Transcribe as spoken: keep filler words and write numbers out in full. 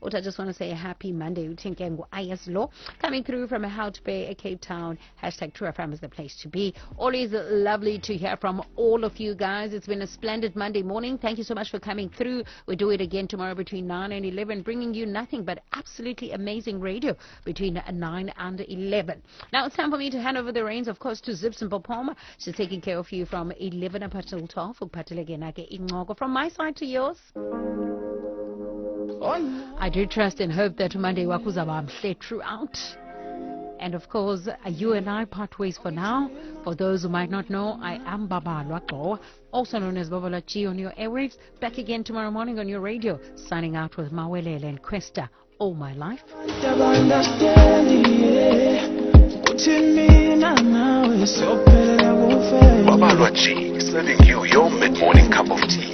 I just want to say a happy Monday. Utinkengu Ayaslo coming through from a Hout Bay, a Cape Town. Hashtag True F M is the place to be. Always lovely to hear from all of you guys. It's been a splendid Monday morning. Thank you so much for coming through. We'll do it again tomorrow between nine and eleven, bringing you nothing but absolutely amazing radio between nine and eleven. Now it's time for me to hand over the reins, of course, to Zips and Popoma. She's taking care of you from eleven up until twelve. From my side to yours. I do trust and hope that Monday wakuzaba mhle throughout. And of course, you and I part ways for now. For those who might not know, I am Baba Lwaqo, also known as Baba Lwachi on your airwaves. Back again tomorrow morning on your radio, signing out with Mawelele and Questa all my life. Baba Lwachi, serving you your mid-morning cup of tea.